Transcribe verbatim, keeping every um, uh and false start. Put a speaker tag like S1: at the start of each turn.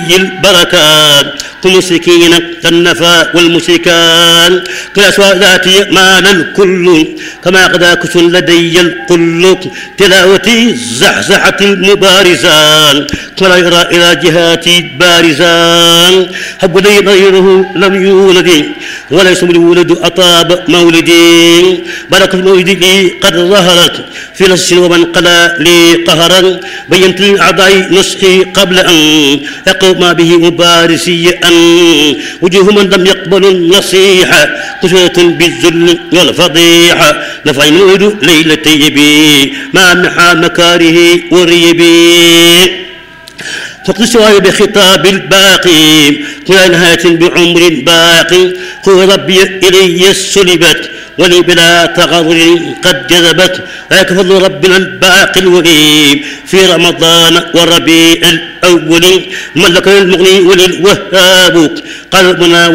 S1: البركات كمسكين كالنفاء والمشركان كالأسواء ذاتي مال الكل كما قد كسن لدي القل تلاوتي زحزحة المبارزان ولا يرى إلى جهاتي بارزان حب لي غيره لم يولد وليس الولد أطاب مولدي بركة مولدي لي قد ظهرت في نص ومن قلى لي قهرا بينت للأعضاء نسخي قبل أن يقوم به مبارسي أن وجوه من لم يقبلوا النصيحة قسوة بالذل والفضيحة نفع المولد ليلتي بي ما محى مكاره وريبي فقد سواي بخطاب الباقي كل نهاية بعمر باقي قل ربي إلي سلبت ولي بلا تغرر قد جذبت ذاك فضل ربنا الباقي الوهيب في رمضان والربيع الأول ملك المغني وللوهاب قلبنا